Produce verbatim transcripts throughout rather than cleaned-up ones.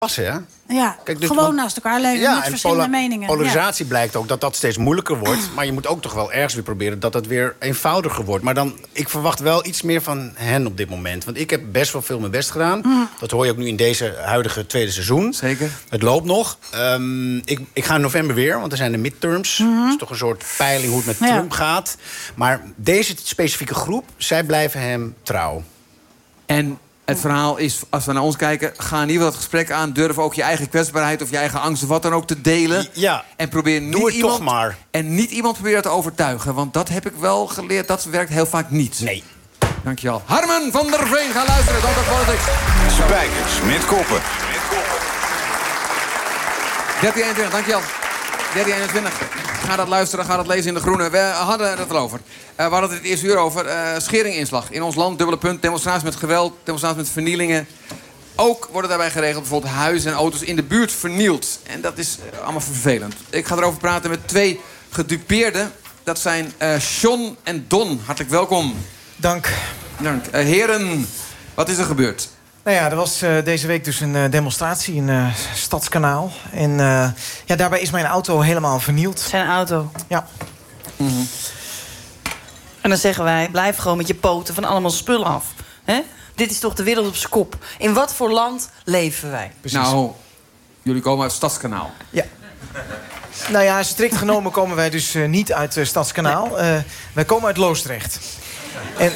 passen, hè? Ja, Kijk, dus gewoon want- naast elkaar leven Ja, met en verschillende pola- meningen. polarisatie blijkt ook dat dat steeds moeilijker wordt. Maar je moet ook toch wel ergens weer proberen dat het weer eenvoudiger wordt. Maar dan, ik verwacht wel iets meer van hen op dit moment. Want ik heb best wel veel mijn best gedaan. Mm. Dat hoor je ook nu in deze huidige tweede seizoen. Zeker. Het loopt nog. Um, ik, ik ga in november weer, want er zijn de midterms. Mm-hmm. Dat is toch een soort peiling hoe het met Ja. Trump gaat. Maar deze specifieke groep, zij blijven hem trouw. En het verhaal is, als we naar ons kijken, ga in ieder geval het gesprek aan. Durf ook je eigen kwetsbaarheid of je eigen angst of wat dan ook te delen. Ja. En probeer niet Doe het iemand, toch maar. En niet iemand proberen te overtuigen. Want dat heb ik wel geleerd, dat werkt heel vaak niet. Nee. Dankjewel. Harmen van der Veen, ga luisteren. Don't Talk Politics. Spijkers met koppen. dertien eenentwintig, dankjewel. dertien eenentwintig. Ga dat luisteren, ga dat lezen in De Groene. We hadden het erover. Uh, we hadden het het eerste uur over uh, scheringinslag. In ons land, dubbele punt, demonstraties met geweld, demonstraties met vernielingen. Ook worden daarbij geregeld bijvoorbeeld huizen en auto's in de buurt vernield. En dat is uh, allemaal vervelend. Ik ga erover praten met twee gedupeerden. Dat zijn uh, John en Don. Hartelijk welkom. Dank. Dank. Uh, heren, wat is er gebeurd? Nou ja, er was uh, deze week dus een uh, demonstratie in uh, Stadskanaal. En uh, ja, daarbij is mijn auto helemaal vernield. Zijn auto. Ja. Mm-hmm. En dan zeggen wij, blijf gewoon met je poten van allemaal spullen af. Hè? Dit is toch de wereld op z'n kop. In wat voor land leven wij? Precies. Nou, jullie komen uit het Stadskanaal. Ja. Nou ja, strikt genomen komen wij dus uh, niet uit uh, Stadskanaal. Uh, wij komen uit Loosdrecht. En...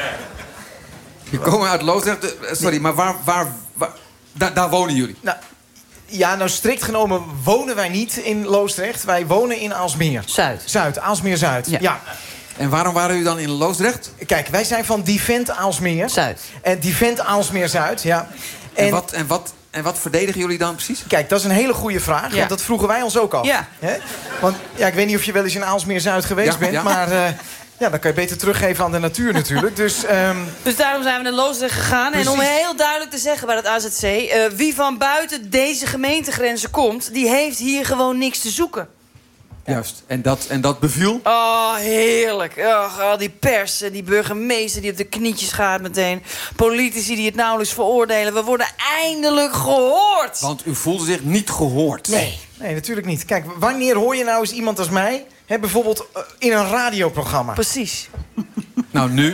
Je komen uit Loosdrecht. uh, Sorry, maar waar... waar, waar daar, daar wonen jullie? Nou, ja, nou strikt genomen wonen wij niet in Loosdrecht. Wij wonen in Aalsmeer. Zuid. Zuid, Aalsmeer-Zuid. Ja. Ja. En waarom waren jullie dan in Loosdrecht? Kijk, wij zijn van Divent Aalsmeer. Zuid. En Divent Aalsmeer-Zuid, ja. En, en, wat, en, wat, en wat verdedigen jullie dan precies? Kijk, dat is een hele goede vraag. Ja. Want dat vroegen wij ons ook af. Ja. Hè? Want ja, ik weet niet of je wel eens in Aalsmeer-Zuid geweest Ja, bent. ja. Maar uh, ja, dan kan je beter teruggeven aan de natuur natuurlijk. Dus, um... Dus daarom zijn we naar Loosdrecht gegaan. Precies. En om heel duidelijk te zeggen bij het A Z C... Uh, wie van buiten deze gemeentegrenzen komt... die heeft hier gewoon niks te zoeken. Juist. En dat, en dat beviel? Oh, heerlijk. Oh, al die pers en die burgemeester die op de knietjes gaat meteen. Politici die het nauwelijks veroordelen. We worden eindelijk gehoord. Want u voelde zich niet gehoord. Nee. Nee, natuurlijk niet. Kijk, wanneer hoor je nou eens iemand als mij... Hè, bijvoorbeeld uh, in een radioprogramma? Precies. Nou, nu?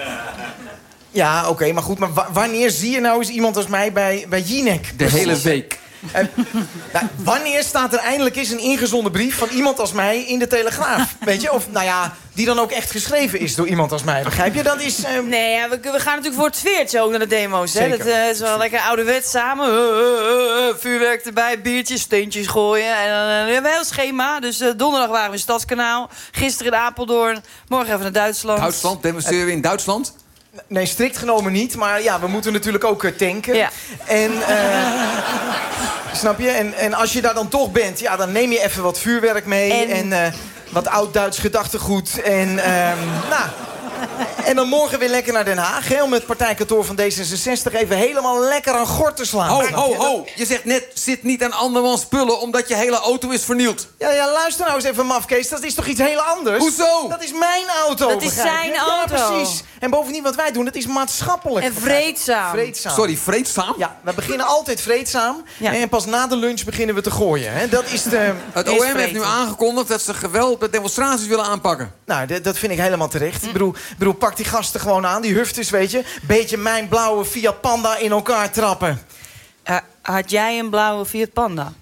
Ja, oké, okay, maar goed. Maar wa- wanneer zie je nou eens iemand als mij bij, bij Jinek? De hele week. En, nou, wanneer staat er eindelijk eens een ingezonden brief van iemand als mij in de Telegraaf? Weet je? Of, nou ja, die dan ook echt geschreven is door iemand als mij. Begrijp je? Dat is... Uh... Nee, ja, we, we gaan natuurlijk voor het veertje ook naar de demo's. Hè? Zeker. Dat uh, is wel lekker ouderwets samen. Uh, uh, uh, vuurwerk erbij, biertjes, steentjes gooien. En dan uh, we hebben we een heel schema. Dus uh, donderdag waren we in Stadskanaal. Gisteren in Apeldoorn. Morgen even naar Duitsland. Duitsland? Demonstreren we in Duitsland? Nee, strikt genomen niet. Maar ja, we moeten natuurlijk ook uh, tanken. Ja. En, uh, snap je? En, en als je daar dan toch bent, ja, dan neem je even wat vuurwerk mee. En, En- en uh, wat oud-Duits gedachtegoed. En, um, nou... En dan morgen weer lekker naar Den Haag. Hè, om het partijkantoor van D zesenzestig even helemaal lekker aan gort te slaan. Ho, Snap ho, je? ho. Je zegt net, zit niet aan andermans spullen... omdat je hele auto is vernield. Ja, ja, luister nou eens even, mafkees. Dat is toch iets heel anders? Hoezo? Dat is mijn auto. Dat is begrijp zijn je? auto. Ja, precies. En bovendien wat wij doen, dat is maatschappelijk. En vreedzaam. Vreedzaam. Sorry, vreedzaam? Ja, we beginnen altijd vreedzaam. Ja. En pas na de lunch beginnen we te gooien. Hè. Dat is de... Het Eerst O M heeft nu vreten. aangekondigd dat ze geweld bij demonstraties willen aanpakken. Nou, d- dat vind ik helemaal terecht. Ik bedoel, ik bedoel, pak die gasten gewoon aan, die hufters, weet je. Beetje mijn blauwe Fiat Panda in elkaar trappen. Uh, had jij een blauwe Fiat Panda?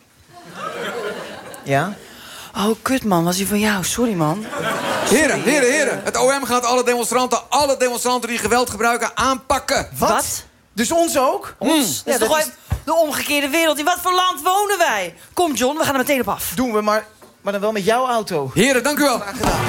Ja? Oh, kut man, was die van jou? Sorry man. Heren, heren, heren. Het O M gaat alle demonstranten, alle demonstranten die geweld gebruiken, aanpakken. Wat? Wat? Dus ons ook? Ons? dat is Ja, toch dat gewoon de omgekeerde wereld. In wat voor land wonen wij? Kom John, we gaan er meteen op af. Doen we, maar, maar dan wel met jouw auto. Heren, dank u wel. Graag gedaan.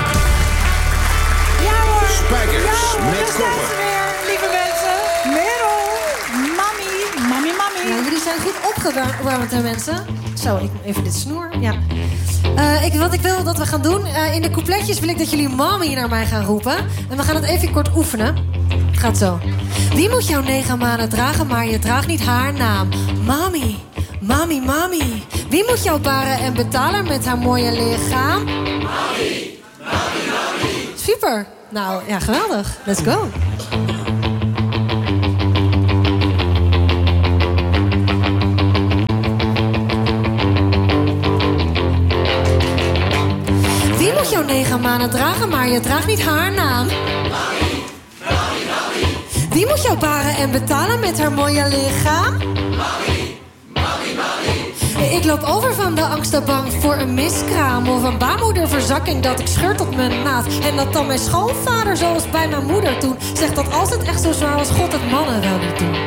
Ja hoor. Spijkers Ja hoor, met daar zijn koppen. ze weer, lieve mensen. Merel, mami, mami, mami. Ja, jullie zijn goed opgewarmd, hè, mensen? Zo, ik, even dit snoer. Ja. Uh, ik, wat ik wil dat we gaan doen... Uh, in de coupletjes wil ik dat jullie mami naar mij gaan roepen. En we gaan het even kort oefenen. Het gaat zo. Wie moet jou negen maanden dragen, maar je draagt niet haar naam? Mami, mami, mami. Wie moet jou baren en betalen met haar mooie lichaam? Mami, mami, mami. Super. Nou, ja, geweldig. Let's go. aan het dragen, maar je draagt niet haar naam. Wie moet jou baren en betalen met haar mooie lichaam? Ik loop over van de angst en bang voor een miskraam of een baarmoederverzakking dat ik scheur tot mijn maat. En dat dan mijn schoonvader, zoals bij mijn moeder toen, zegt dat als het echt zo zwaar was, God het mannen wel niet doen.